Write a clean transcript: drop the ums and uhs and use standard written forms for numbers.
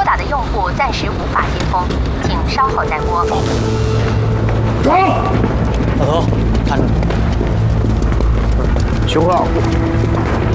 拨打的用户暂时无法接通，请稍后再拨。 走， 大头，看着。 熊哥。